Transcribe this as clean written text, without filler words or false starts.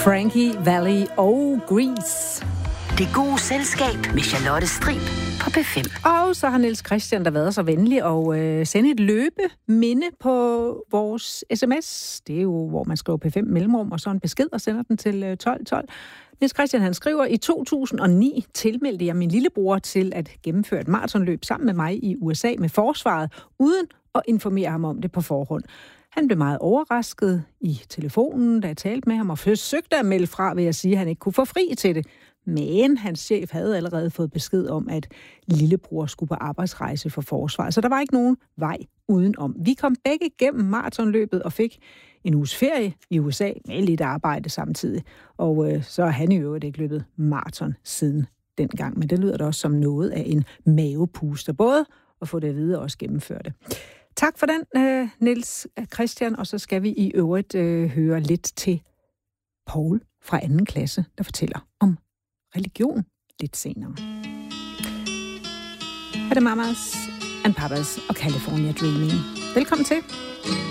Frankie Valli og Grease. Det gode selskab med Charlotte Strib på P5. Og så har Niels Christian der været så venlig at sende et løbeminde på vores sms. Det er jo, hvor man skriver P5 mellemrum og så en besked og sender den til 1212. Niels Christian han skriver, i 2009 tilmeldte jeg min lillebror til at gennemføre et maratonløb sammen med mig i USA med forsvaret, uden at informere ham om det på forhånd. Han blev meget overrasket i telefonen, da jeg talte med ham, og forsøgte at melde fra ved at sige, at han ikke kunne få fri til det. Men hans chef havde allerede fået besked om, at lillebror skulle på arbejdsrejse for forsvaret, så der var ikke nogen vej udenom. Vi kom begge igennem maratonløbet og fik en uges ferie i USA med lidt arbejde samtidig. Og så har han i øvrigt ikke løbet maraton siden dengang, men det lyder da også som noget af en mavepuster, både at få det at vide og også gennemføre det. Tak for den, Niels Christian, og så skal vi i øvrigt høre lidt til Paul fra 2. klasse, der fortæller om religion lidt senere. Her er det Mamas and Papas og California Dreaming. Velkommen til.